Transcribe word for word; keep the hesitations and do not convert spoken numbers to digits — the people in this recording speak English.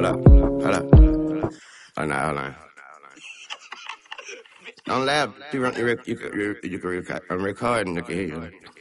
Hold up, hold up. Oh, no, hold on. Don't laugh. You, rec- you, rec- you, can- you, you can record. I'm recording. Look at here.